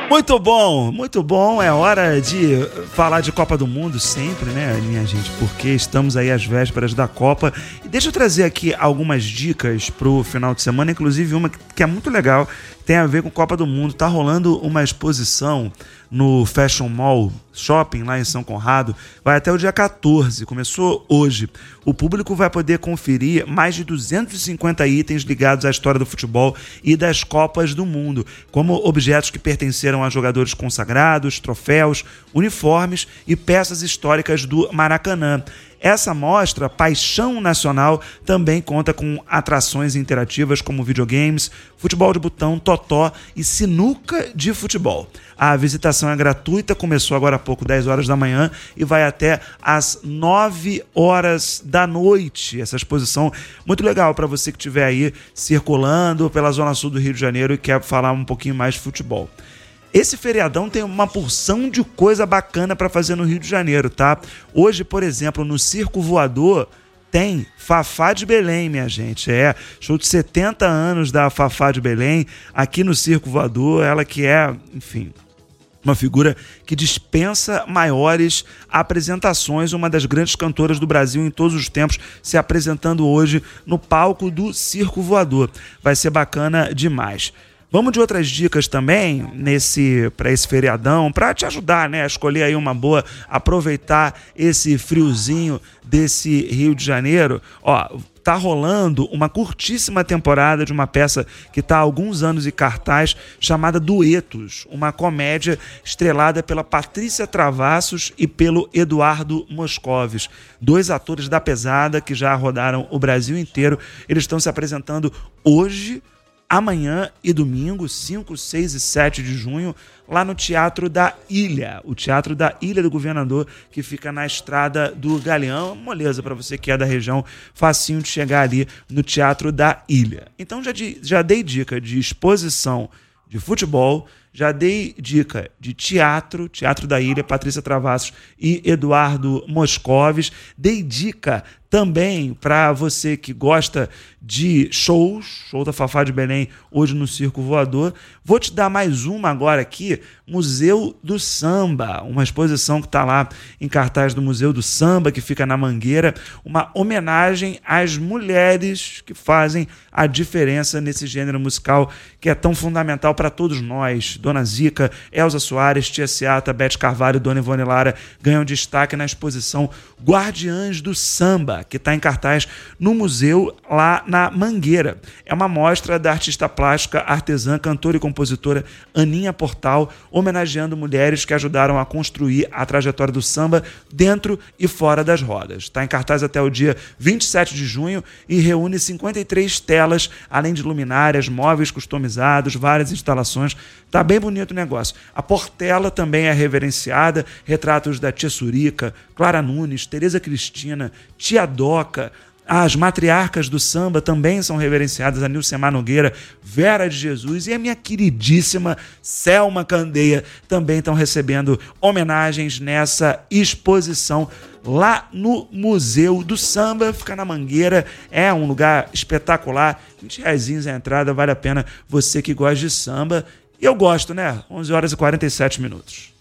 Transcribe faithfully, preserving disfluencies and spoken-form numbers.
Muito bom, muito bom. É hora de falar de Copa do Mundo sempre, né, minha gente? Porque estamos aí às vésperas da Copa. E deixa eu trazer aqui algumas dicas pro final de semana, inclusive uma que é muito legal, tem a ver com Copa do Mundo. Tá rolando uma exposição no Fashion Mall Shopping, lá em São Conrado, vai até o dia quatorze, começou hoje. O público vai poder conferir mais de duzentos e cinquenta itens ligados à história do futebol e das Copas do Mundo, como objetos que pertenceram a jogadores consagrados, troféus, uniformes e peças históricas do Maracanã. Essa mostra, Paixão Nacional, também conta com atrações interativas como videogames, futebol de botão, totó e sinuca de futebol. A visitação é gratuita, começou agora há pouco, dez horas da manhã, e vai até às nove horas da noite. Essa exposição muito legal para você que estiver aí circulando pela Zona Sul do Rio de Janeiro e quer falar um pouquinho mais de futebol. Esse feriadão tem uma porção de coisa bacana para fazer no Rio de Janeiro, tá? Hoje, por exemplo, no Circo Voador tem Fafá de Belém, minha gente. É, show de setenta anos da Fafá de Belém aqui no Circo Voador. Ela que é, enfim, uma figura que dispensa maiores apresentações, uma das grandes cantoras do Brasil em todos os tempos, se apresentando hoje no palco do Circo Voador. Vai ser bacana demais. Vamos de outras dicas também nesse para esse feriadão, para te ajudar, né, a escolher aí uma boa, aproveitar esse friozinho desse Rio de Janeiro. Ó, tá rolando uma curtíssima temporada de uma peça que está há alguns anos em cartaz, chamada Duetos, uma comédia estrelada pela Patrícia Travassos e pelo Eduardo Moscovis, dois atores da pesada que já rodaram o Brasil inteiro. Eles estão se apresentando hoje, amanhã e domingo, cinco, seis e sete de junho, lá no Teatro da Ilha, o Teatro da Ilha do Governador, que fica na Estrada do Galeão. Moleza para você que é da região, facinho de chegar ali no Teatro da Ilha. Então já, de, já dei dica de exposição de futebol, já dei dica de teatro, Teatro da Ilha, Patrícia Travassos e Eduardo Moscovis. Dei dica também para você que gosta de shows, show da Fafá de Belém hoje no Circo Voador. Vou te dar mais uma agora aqui, Museu do Samba, uma exposição que está lá em cartaz do Museu do Samba, que fica na Mangueira, uma homenagem às mulheres que fazem a diferença nesse gênero musical que é tão fundamental para todos nós. Dona Zica, Elza Soares, Tia Seata, Beth Carvalho e Dona Ivone Lara ganham destaque na exposição Guardiãs do Samba, que está em cartaz no museu lá na Mangueira. É uma mostra da artista plástica, artesã, cantora e compositora Aninha Portal, homenageando mulheres que ajudaram a construir a trajetória do samba dentro e fora das rodas. Está em cartaz até o dia vinte e sete de junho e reúne cinquenta e três telas, além de luminárias, móveis customizados, várias instalações. Tá bem bonito o negócio. A Portela também é reverenciada, retratos da Tia Surica, Clara Nunes, Tereza Cristina, Tia Doca. As matriarcas do samba também são reverenciadas, a Nilcemar Nogueira, Vera de Jesus e a minha queridíssima Selma Candeia também estão recebendo homenagens nessa exposição lá no Museu do Samba. Fica na Mangueira, é um lugar espetacular, vinte reais a entrada, vale a pena você que gosta de samba. E eu gosto, né? onze horas e quarenta e sete minutos.